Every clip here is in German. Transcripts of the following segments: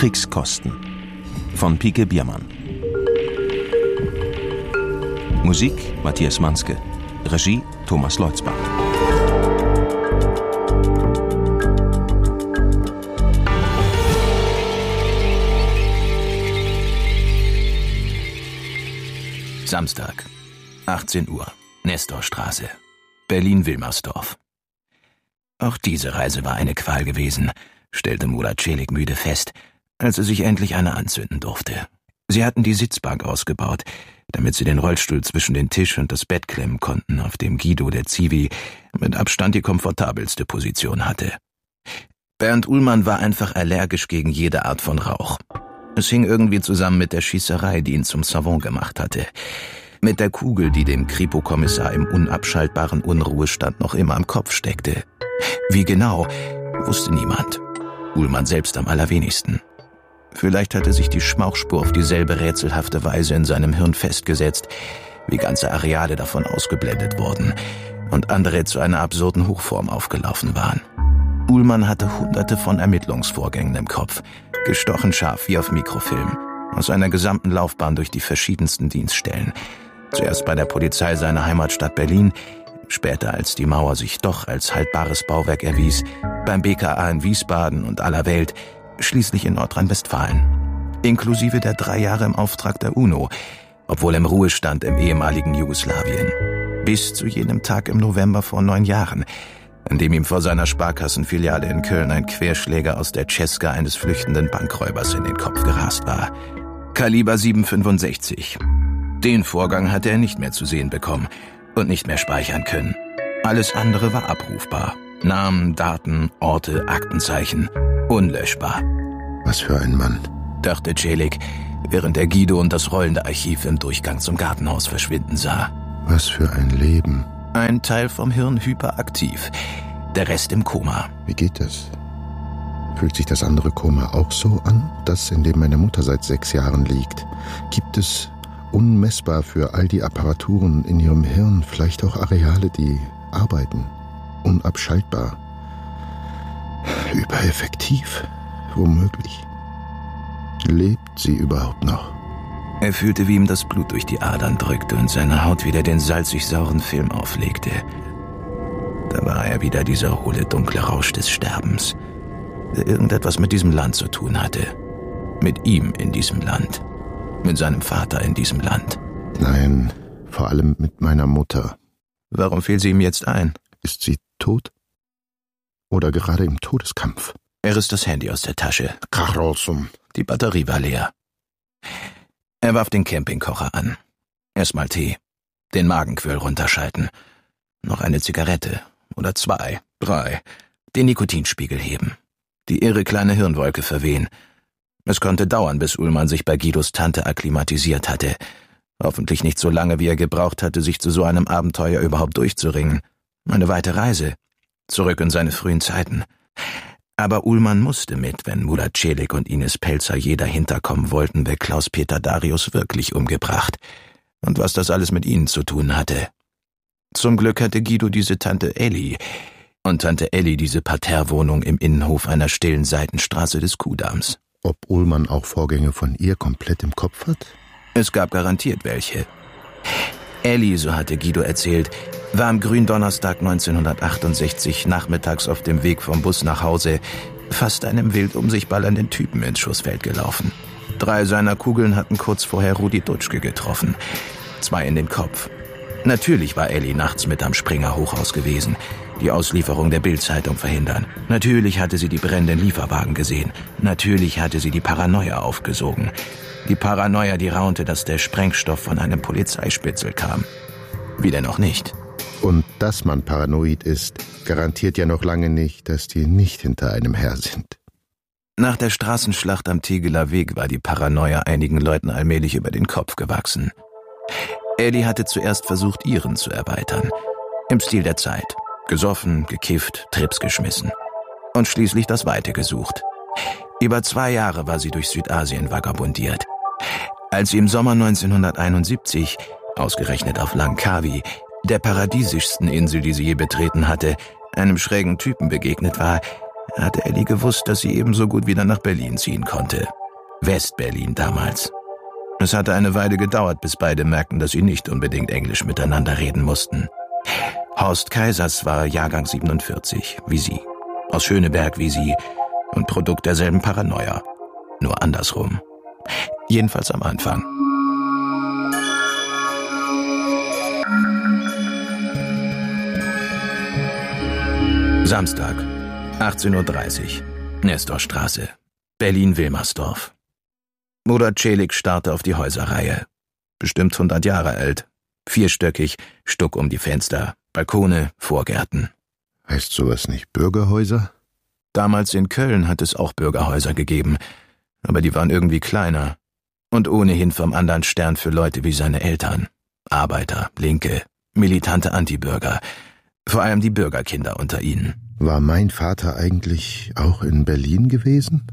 Kriegskosten von Pike Biermann. Musik Matthias Manske. Regie Thomas Leutzbach. Samstag, 18 Uhr, Nestorstraße, Berlin-Wilmersdorf. Auch diese Reise war eine Qual gewesen, stellte Murat Celik müde fest, als er sich endlich eine anzünden durfte. Sie hatten die Sitzbank ausgebaut, damit sie den Rollstuhl zwischen den Tisch und das Bett klemmen konnten, auf dem Guido, der Zivi, mit Abstand die komfortabelste Position hatte. Bernd Uhlmann war einfach allergisch gegen jede Art von Rauch. Es hing irgendwie zusammen mit der Schießerei, die ihn zum Savant gemacht hatte. Mit der Kugel, die dem Kripo-Kommissar im unabschaltbaren Unruhestand noch immer am Kopf steckte. Wie genau, wusste niemand. Uhlmann selbst am allerwenigsten. Vielleicht hatte sich die Schmauchspur auf dieselbe rätselhafte Weise in seinem Hirn festgesetzt, wie ganze Areale davon ausgeblendet wurden und andere zu einer absurden Hochform aufgelaufen waren. Uhlmann hatte hunderte von Ermittlungsvorgängen im Kopf, gestochen scharf wie auf Mikrofilm, aus seiner gesamten Laufbahn durch die verschiedensten Dienststellen. Zuerst bei der Polizei seiner Heimatstadt Berlin, später, als die Mauer sich doch als haltbares Bauwerk erwies, beim BKA in Wiesbaden und aller Welt, schließlich in Nordrhein-Westfalen. Inklusive der 3 Jahre im Auftrag der UNO, obwohl im Ruhestand im ehemaligen Jugoslawien. Bis zu jenem Tag im November vor 9 Jahren, an dem ihm vor seiner Sparkassenfiliale in Köln ein Querschläger aus der Cesca eines flüchtenden Bankräubers in den Kopf gerast war. Kaliber 7,65. Den Vorgang hatte er nicht mehr zu sehen bekommen und nicht mehr speichern können. Alles andere war abrufbar. Namen, Daten, Orte, Aktenzeichen. Unlöschbar. Was für ein Mann, dachte Celik, während er Guido und das rollende Archiv im Durchgang zum Gartenhaus verschwinden sah. Was für ein Leben. Ein Teil vom Hirn hyperaktiv, der Rest im Koma. Wie geht das? Fühlt sich das andere Koma auch so an, das, in dem meine Mutter seit 6 Jahren liegt? Gibt es unmessbar für all die Apparaturen in ihrem Hirn vielleicht auch Areale, die arbeiten? Unabschaltbar? Übereffektiv? Womöglich. Lebt sie überhaupt noch? Er fühlte, wie ihm das Blut durch die Adern drückte und seine Haut wieder den salzig-sauren Film auflegte. Da war er wieder, dieser hohle, dunkle Rausch des Sterbens, der irgendetwas mit diesem Land zu tun hatte. Mit ihm in diesem Land. Mit seinem Vater in diesem Land. Nein, vor allem mit meiner Mutter. Warum fiel sie ihm jetzt ein? Ist sie tot? Oder gerade im Todeskampf? Er riss das Handy aus der Tasche. Karlsson. Die Batterie war leer. Er warf den Campingkocher an. Erstmal Tee. Den Magenquirl runterschalten. Noch eine Zigarette. Oder 2, 3. Den Nikotinspiegel heben. Die irre kleine Hirnwolke verwehen. Es konnte dauern, bis Uhlmann sich bei Guidos Tante akklimatisiert hatte. Hoffentlich nicht so lange, wie er gebraucht hatte, sich zu so einem Abenteuer überhaupt durchzuringen. Eine weite Reise. Zurück in seine frühen Zeiten. Aber Uhlmann musste mit, wenn Murat Celik und Ines Pelzer je dahinter kommen wollten, wer Klaus-Peter Darius wirklich umgebracht und was das alles mit ihnen zu tun hatte. Zum Glück hatte Guido diese Tante Elli und Tante Elli diese Parterrewohnung im Innenhof einer stillen Seitenstraße des Kuhdamms. Ob Uhlmann auch Vorgänge von ihr komplett im Kopf hat? Es gab garantiert welche. Elli, so hatte Guido erzählt, war am Gründonnerstag 1968 nachmittags auf dem Weg vom Bus nach Hause fast einem wild um sich ballernden Typen ins Schussfeld gelaufen. 3 seiner Kugeln hatten kurz vorher Rudi Dutschke getroffen. 2 in den Kopf. Natürlich war Elli nachts mit am Springer Hochhaus gewesen, die Auslieferung der Bild-Zeitung verhindern. Natürlich hatte sie die brennenden Lieferwagen gesehen. Natürlich hatte sie die Paranoia aufgesogen. Die Paranoia, die raunte, dass der Sprengstoff von einem Polizeispitzel kam. Wie denn auch nicht? Und dass man paranoid ist, garantiert ja noch lange nicht, dass die nicht hinter einem her sind. Nach der Straßenschlacht am Tegeler Weg war die Paranoia einigen Leuten allmählich über den Kopf gewachsen. Elli hatte zuerst versucht, ihren zu erweitern. Im Stil der Zeit. Gesoffen, gekifft, Trips geschmissen. Und schließlich das Weite gesucht. Über 2 Jahre war sie durch Südasien vagabundiert. Als sie im Sommer 1971, ausgerechnet auf Langkawi, der paradiesischsten Insel, die sie je betreten hatte, einem schrägen Typen begegnet war, hatte Elli gewusst, dass sie ebenso gut wieder nach Berlin ziehen konnte. West-Berlin damals. Es hatte eine Weile gedauert, bis beide merkten, dass sie nicht unbedingt Englisch miteinander reden mussten. Horst Keisers war Jahrgang 47, wie sie. Aus Schöneberg wie sie und Produkt derselben Paranoia. Nur andersrum. Jedenfalls am Anfang. Samstag, 18:30 Uhr, Nestorstraße, Berlin-Wilmersdorf. Murat Celik starrte auf die Häuserreihe. Bestimmt 100 Jahre alt. Vierstöckig, Stuck um die Fenster, Balkone, Vorgärten. Heißt sowas nicht Bürgerhäuser? Damals in Köln hat es auch Bürgerhäuser gegeben, aber die waren irgendwie kleiner. Und ohnehin vom anderen Stern für Leute wie seine Eltern. Arbeiter, Linke, militante Antibürger. Vor allem die Bürgerkinder unter ihnen. War mein Vater eigentlich auch in Berlin gewesen?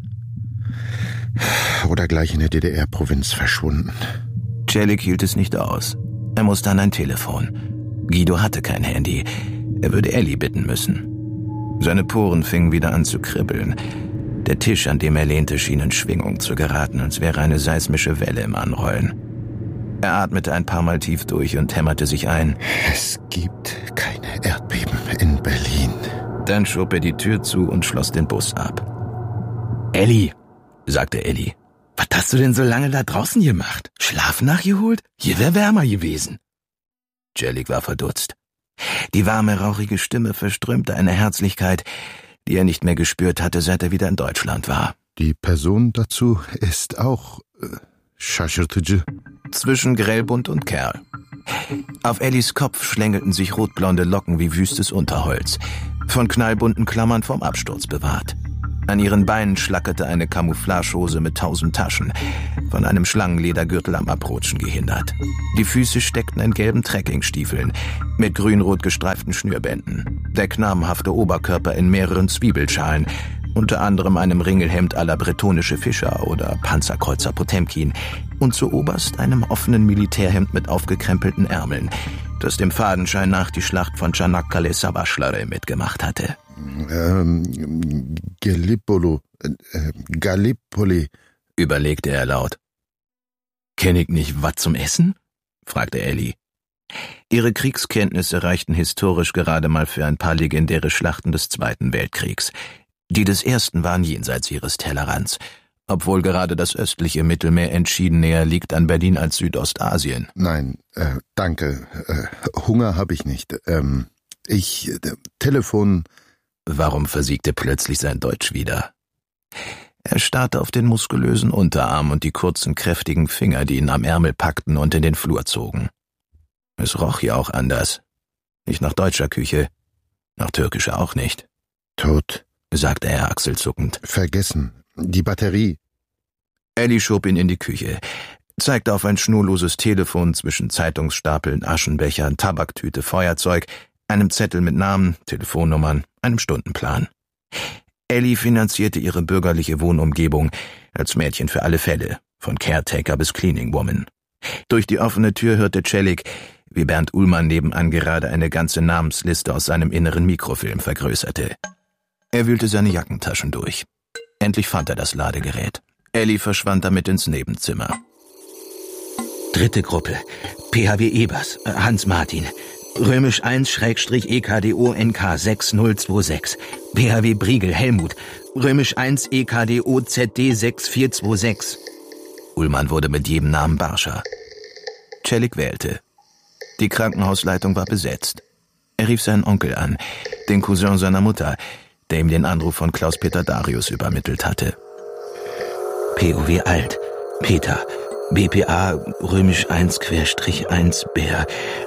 Oder gleich in der DDR-Provinz verschwunden? Celik hielt es nicht aus. Er musste an ein Telefon. Guido hatte kein Handy. Er würde Elli bitten müssen. Seine Poren fingen wieder an zu kribbeln. Der Tisch, an dem er lehnte, schien in Schwingung zu geraten, als wäre eine seismische Welle im Anrollen. Er atmete ein paar Mal tief durch und hämmerte sich ein. Es gibt keine Erdbeben in Berlin. Dann schob er die Tür zu und schloss den Bus ab. »Elli«, sagte Elli, »was hast du denn so lange da draußen gemacht? Schlaf nachgeholt? Hier wär wärmer gewesen.« Celik war verdutzt. Die warme, rauchige Stimme verströmte eine Herzlichkeit, die er nicht mehr gespürt hatte, seit er wieder in Deutschland war. Die Person dazu ist auch şaşırtıcı. Zwischen Grellbunt und Kerl. Auf Ellis Kopf schlängelten sich rotblonde Locken wie wüstes Unterholz, von knallbunten Klammern vom Absturz bewahrt. An ihren Beinen schlackerte eine Camouflagehose mit 1000 Taschen, von einem Schlangenledergürtel am Abrutschen gehindert. Die Füße steckten in gelben Trekkingstiefeln mit grün-rot gestreiften Schnürbänden. Der knabenhafte Oberkörper in mehreren Zwiebelschalen, unter anderem einem Ringelhemd à la bretonische Fischer oder Panzerkreuzer Potemkin und zuoberst einem offenen Militärhemd mit aufgekrempelten Ärmeln, das dem Fadenschein nach die Schlacht von Çanakkale-Savaşları mitgemacht hatte. Gallipoli, überlegte er laut. »Kenn ich nicht was zum Essen?« fragte Elli. Ihre Kriegskenntnisse reichten historisch gerade mal für ein paar legendäre Schlachten des Zweiten Weltkriegs. Die des Ersten waren jenseits ihres Tellerrands, obwohl gerade das östliche Mittelmeer entschieden näher liegt an Berlin als Südostasien. Nein, danke. Hunger habe ich nicht. Telefon... Warum versiegte plötzlich sein Deutsch wieder? Er starrte auf den muskulösen Unterarm und die kurzen, kräftigen Finger, die ihn am Ärmel packten und in den Flur zogen. Es roch hier auch anders. Nicht nach deutscher Küche, nach türkischer auch nicht. Tot, sagte er achselzuckend. Vergessen. Die Batterie. Elli schob ihn in die Küche, zeigte auf ein schnurloses Telefon zwischen Zeitungsstapeln, Aschenbechern, Tabaktüte, Feuerzeug, einem Zettel mit Namen, Telefonnummern, einem Stundenplan. Elli finanzierte ihre bürgerliche Wohnumgebung als Mädchen für alle Fälle, von Caretaker bis Cleaning Woman. Durch die offene Tür hörte Celik, wie Bernd Ullmann nebenan gerade eine ganze Namensliste aus seinem inneren Mikrofilm vergrößerte. Er wühlte seine Jackentaschen durch. Endlich fand er das Ladegerät. Elli verschwand damit ins Nebenzimmer. Dritte Gruppe. PHW Ebers, Hans Martin. Römisch 1-EKDO NK 6026. PHW Briegel Helmut. Römisch 1 EKDO ZD 6426. Ullmann wurde mit jedem Namen barscher. Celik wählte. Die Krankenhausleitung war besetzt. Er rief seinen Onkel an, den Cousin seiner Mutter, der ihm den Anruf von Klaus-Peter Darius übermittelt hatte. POW Alt. Peter. BPA Römisch 1-1 Bär.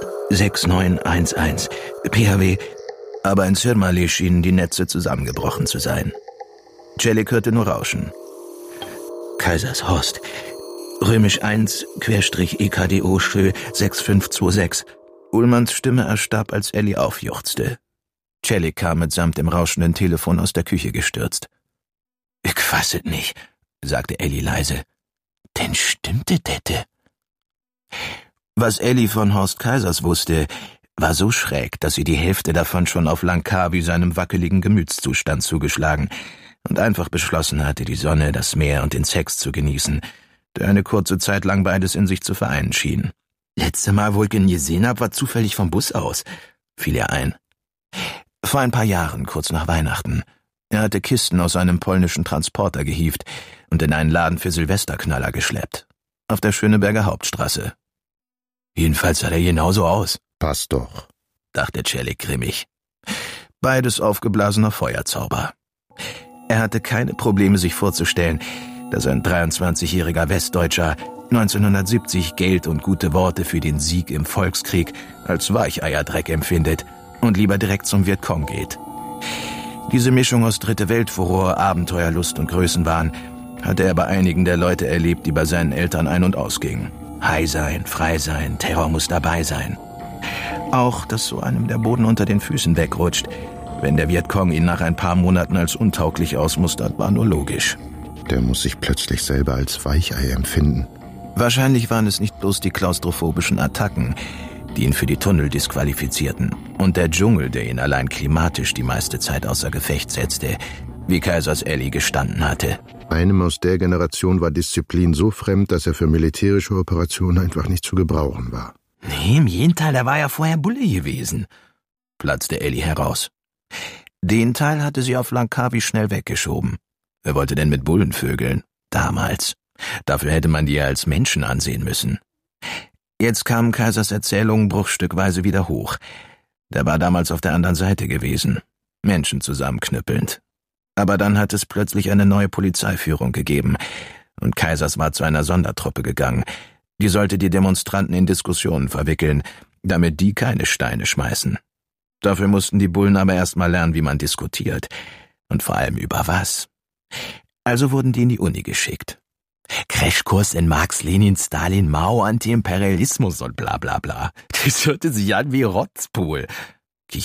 6911. PHW. Aber in Sirmale schienen die Netze zusammengebrochen zu sein. Celik hörte nur Rauschen. Kaisershorst. Römisch 1-EKDO Schö 6526. Ullmanns Stimme erstarb, als Elli aufjuchzte. Celik kam mitsamt dem rauschenden Telefon aus der Küche gestürzt. »Ich fass es nicht«, sagte Elli leise. »Denn stimmte dette?« Was Elli von Horst Keisers wusste, war so schräg, dass sie die Hälfte davon schon auf Langkawi seinem wackeligen Gemütszustand zugeschlagen und einfach beschlossen hatte, die Sonne, das Meer und den Sex zu genießen, der eine kurze Zeit lang beides in sich zu vereinen schien. »Letzte Mal, wo ich ihn gesehen hab, war zufällig vom Bus aus«, fiel ihr ein. Vor ein paar Jahren, kurz nach Weihnachten. Er hatte Kisten aus einem polnischen Transporter gehievt und in einen Laden für Silvesterknaller geschleppt. Auf der Schöneberger Hauptstraße. Jedenfalls sah er genauso aus. »Passt doch«, dachte Celik grimmig. Beides aufgeblasener Feuerzauber. Er hatte keine Probleme, sich vorzustellen, dass ein 23-jähriger Westdeutscher 1970 Geld und gute Worte für den Sieg im Volkskrieg als Weicheierdreck empfindet und lieber direkt zum Vietcong geht. Diese Mischung aus Dritte-Welt-Furor, Abenteuerlust und Größenwahn hatte er bei einigen der Leute erlebt, die bei seinen Eltern ein- und ausgingen. High sein, frei sein, Terror muss dabei sein. Auch, dass so einem der Boden unter den Füßen wegrutscht, wenn der Vietcong ihn nach ein paar Monaten als untauglich ausmustert, war nur logisch. Der muss sich plötzlich selber als Weichei empfinden. Wahrscheinlich waren es nicht bloß die klaustrophobischen Attacken, die ihn für die Tunnel disqualifizierten, und der Dschungel, der ihn allein klimatisch die meiste Zeit außer Gefecht setzte, wie Kaisers Elli gestanden hatte. Einem aus der Generation war Disziplin so fremd, dass er für militärische Operationen einfach nicht zu gebrauchen war. Nee, im Gegenteil, der war ja vorher Bulle gewesen, platzte Elli heraus. Den Teil hatte sie auf Langkawi schnell weggeschoben. Wer wollte denn mit Bullen vögeln? Damals. Dafür hätte man die ja als Menschen ansehen müssen. Jetzt kamen Kaisers Erzählungen bruchstückweise wieder hoch. Der war damals auf der anderen Seite gewesen, Menschen zusammenknüppelnd. Aber dann hat es plötzlich eine neue Polizeiführung gegeben, und Kaisers war zu einer Sondertruppe gegangen. Die sollte die Demonstranten in Diskussionen verwickeln, damit die keine Steine schmeißen. Dafür mussten die Bullen aber erst mal lernen, wie man diskutiert. Und vor allem über was. Also wurden die in die Uni geschickt. Crashkurs in Marx, Lenin, Stalin, Mao, Antiimperialismus und bla bla bla. Das hörte sich an wie Rotzpool,